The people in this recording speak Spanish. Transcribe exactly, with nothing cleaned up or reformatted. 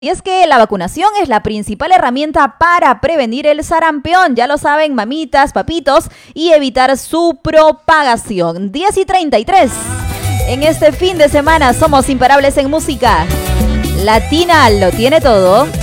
Y es que la vacunación es la principal herramienta para prevenir el sarampión, ya lo saben mamitas, papitos, y evitar su propagación. diez y treinta y tres. En este fin de semana somos imparables en música. Latina lo tiene todo.